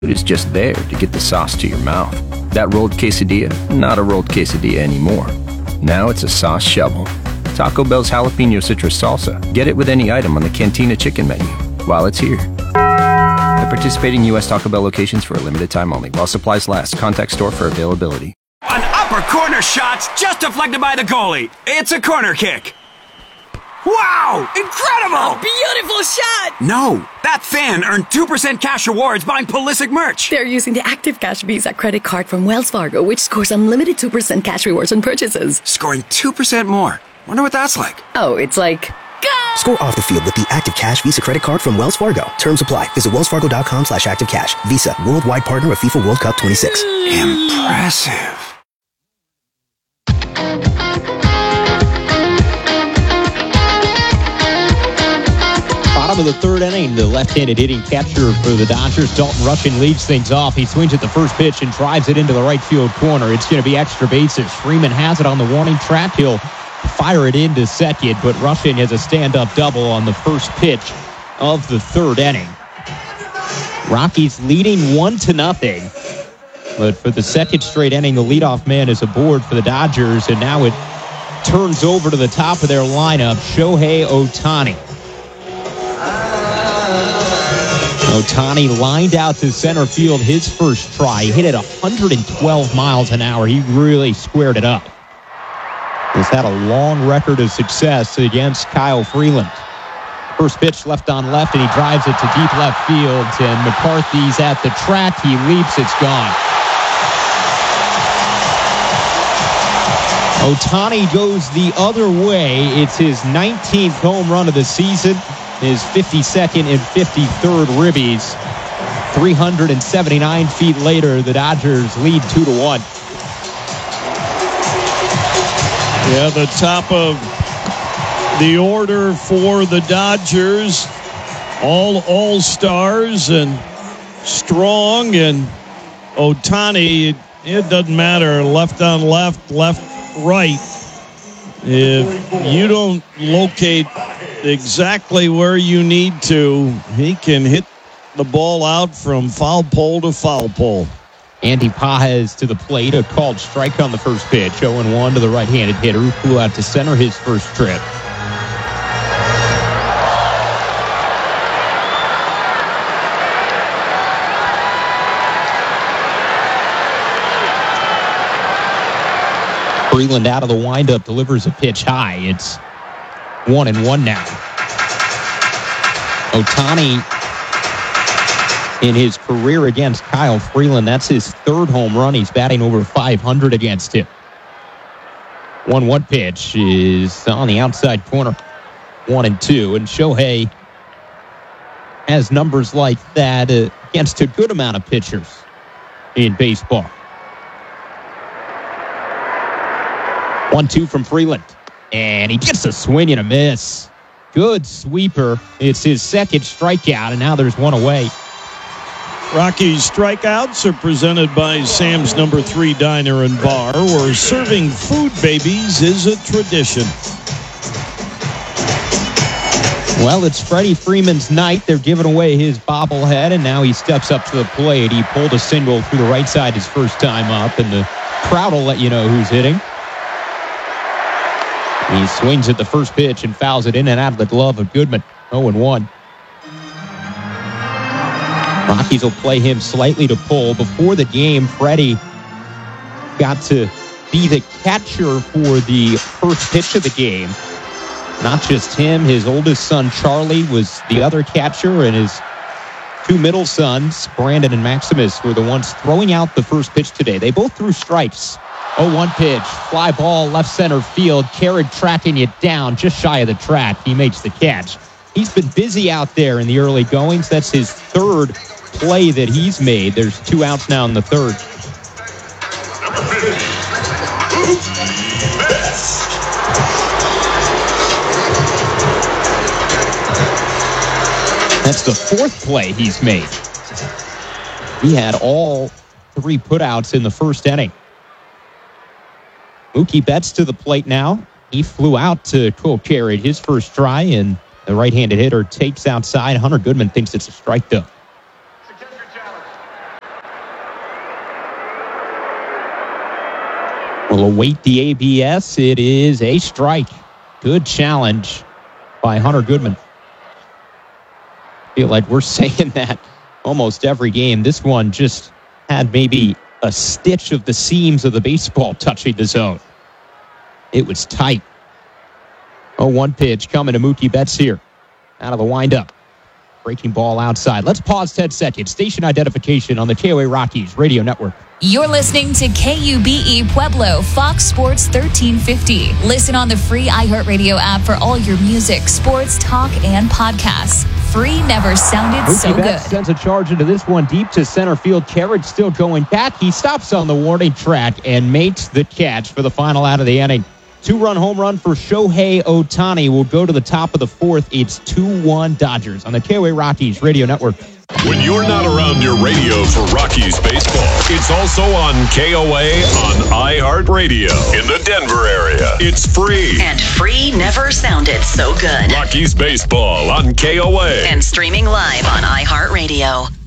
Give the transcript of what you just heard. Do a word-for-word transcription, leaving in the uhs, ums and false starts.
is just there to get the sauce to your mouth. That rolled quesadilla, not a rolled quesadilla anymore. Now it's a sauce shovel. Taco Bell's jalapeno citrus salsa. Get it with any item on the Cantina chicken menu while it's here. At participating U S Taco Bell locations for a limited time only. While supplies last. Contact store for availability. An upper corner shot's just deflected by the goalie. It's a corner kick. Wow! Incredible! A beautiful shot! No, that fan earned two percent cash rewards buying Pulisic merch. They're using the Active Cash Visa credit card from Wells Fargo, which scores unlimited two percent cash rewards on purchases. Scoring two percent more. Wonder what that's like. Oh, it's like... Go! Score off the field with the Active Cash Visa credit card from Wells Fargo. Terms apply. Visit wellsfargo.com slash active cash. Visa, worldwide partner of FIFA World Cup twenty-six. Impressive. Bottom of the third inning, the left-handed hitting catcher for the Dodgers, Dalton Rushing, leads things off. He swings at the first pitch and drives it into the right field corner. It's going to be extra bases. Freeman has it on the warning track. He'll fire it into second, but Rushing has a stand-up double on the first pitch of the third inning. Rockies leading one to nothing. But for the second straight inning, the leadoff man is aboard for the Dodgers, and now it turns over to the top of their lineup, Shohei Ohtani. Ohtani lined out to center field his first try. He hit it one hundred twelve miles an hour. He really squared it up. He's had a long record of success against Kyle Freeland. First pitch left on left, and he drives it to deep left field. And McCarthy's at the track. He leaps. It's gone. Ohtani goes the other way. It's his nineteenth home run of the season. His fifty-second and fifty-third ribbies. three hundred seventy-nine feet later, the Dodgers lead two to one. Yeah, the top of the order for the Dodgers. All all-stars and strong, and Ohtani, it doesn't matter, left on left, left, right. If you don't locate exactly where you need to, he can hit the ball out from foul pole to foul pole. Andy Pages to the plate, a called strike on the first pitch. oh and one to the right-handed hitter who flew out to center his first trip. Freeland out of the windup, delivers a pitch high. It's one and one now. Ohtani, in his career against Kyle Freeland, that's his third home run. He's batting over five hundred against him. one one pitch is on the outside corner. One and two. And Shohei has numbers like that uh, against a good amount of pitchers in baseball. one two from Freeland. And he gets a swing and a miss. Good sweeper. It's his second strikeout, and now there's one away. Rockies strikeouts are presented by Sam's Number Three Diner and Bar, where serving food babies is a tradition. Well, it's Freddie Freeman's night. They're giving away his bobblehead, and now he steps up to the plate. He pulled a single through the right side his first time up, and the crowd will let you know who's hitting. He swings at the first pitch and fouls it in and out of the glove of Goodman. oh and one. Rockies will play him slightly to pull. Before the game, Freddie got to be the catcher for the first pitch of the game. Not just him, his oldest son, Charlie, was the other catcher, and his two middle sons, Brandon and Maximus, were the ones throwing out the first pitch today. They both threw strikes. oh one pitch, fly ball, left center field. Carrick tracking it down just shy of the track. He makes the catch. He's been busy out there in the early goings. That's his third play that he's made. There's two outs now in the third. That's the fourth play he's made. He had all three putouts in the first inning. Mookie Betts to the plate now. He flew out to co-carry his first try, and the right-handed hitter takes outside. Hunter Goodman thinks it's a strike, though. We'll await the A B S. It is a strike. Good challenge by Hunter Goodman. I feel like we're saying that almost every game. This one just had maybe a stitch of the seams of the baseball touching the zone. It was tight. oh one pitch coming to Mookie Betts here. Out of the windup. Breaking ball outside. Let's pause ten seconds. Station identification on the K O A Rockies Radio Network. You're listening to K U B E Pueblo, Fox Sports thirteen fifty. Listen on the free iHeartRadio app for all your music, sports, talk, and podcasts. Free never sounded Mookie so Betts good. Sends a charge into this one deep to center field. Carriage still going back. He stops on the warning track and makes the catch for the final out of the inning. Two-run home run for Shohei Ohtani will go to the top of the fourth. It's two one Dodgers on the K O A Rockies Radio Network. When you're not around your radio for Rockies baseball, it's also on K O A on iHeartRadio in the Denver area. It's free. And free never sounded so good. Rockies baseball on K O A. And streaming live on iHeartRadio.